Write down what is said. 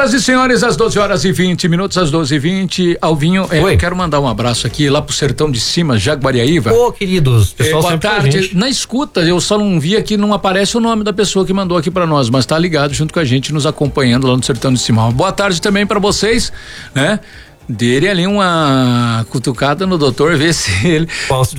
Senhoras e senhores, às 12h20, às 12h20, Alvinho, eu quero mandar um abraço aqui lá pro Sertão de Cima, Jaguariaíva. Ô, queridos, pessoal, boa tarde. Na escuta, eu só não vi aqui, não aparece o nome da pessoa que mandou aqui pra nós, mas tá ligado junto com a gente, nos acompanhando lá no Sertão de Cima. Boa tarde também pra vocês, né? Dele ali uma cutucada no doutor, ver se ele... Posso